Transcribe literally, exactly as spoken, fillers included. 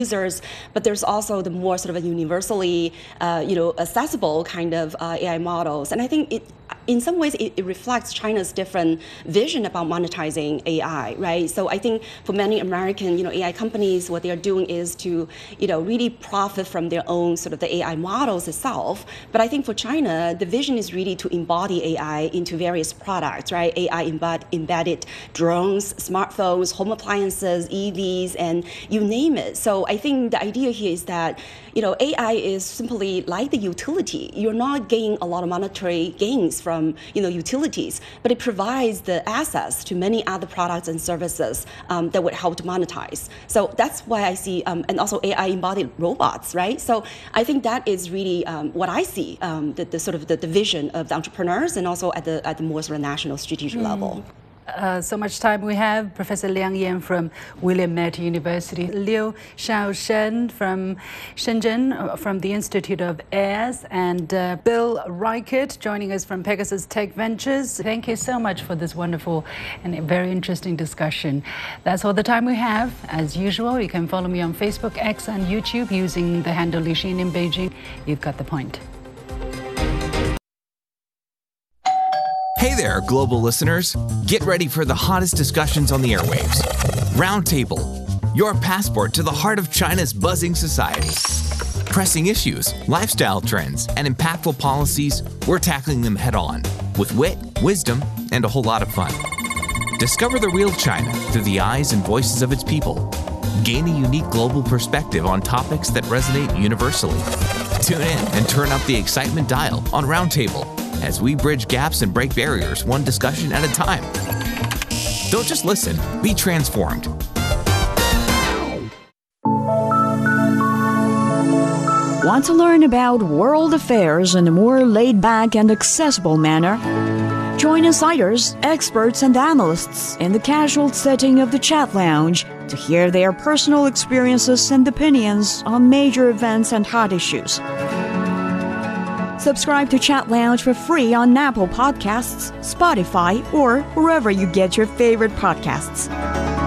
users, but there's also the more sort of a universally, uh, you know, accessible kind of uh, A I models. And I think it, in some ways, it, it reflects China's different vision about monetizing A I, right? So I think for many American, you know, A I companies, what they are doing is to, you know, really profit from their own sort of the A I models itself. But I think for China, the vision is really to embody A I into various products, right? A I embed, embedded drones, smartphones, home appliances, E Vs, and you name it. So I think the idea here is that, you know, A I is simply like the utility. You're not getting a lot of monetary gains from, you know, utilities, but it provides the access to many other products and services um, that would help to monetize. So that's why I see, um, and also A I embodied robots, right? So I think that is really um, what I see, um, the, the sort of the, the vision of the entrepreneurs, and also at the at the more sort of national strategic mm. level. Uh, so much time we have. Professor Liang Yan from Willamette University, Liu Xiaoshen from Shenzhen, uh, from the Institute of Airs, and uh, Bill Reichert joining us from Pegasus Tech Ventures. Thank you so much for this wonderful and very interesting discussion. That's all the time we have. As usual, you can follow me on Facebook, X, and YouTube using the handle Lixin in Beijing. You've got the point. Hey there, global listeners. Get ready for the hottest discussions on the airwaves. Roundtable, your passport to the heart of China's buzzing society. Pressing issues, lifestyle trends, and impactful policies, we're tackling them head on with wit, wisdom, and a whole lot of fun. Discover the real China through the eyes and voices of its people. Gain a unique global perspective on topics that resonate universally. Tune in and turn up the excitement dial on Roundtable as we bridge gaps and break barriers one discussion at a time. Don't just listen, be transformed. Want to learn about world affairs in a more laid-back and accessible manner? Join insiders, experts, and analysts in the casual setting of the Chat Lounge to hear their personal experiences and opinions on major events and hot issues. Subscribe to Chat Lounge for free on Apple Podcasts, Spotify, or wherever you get your favorite podcasts.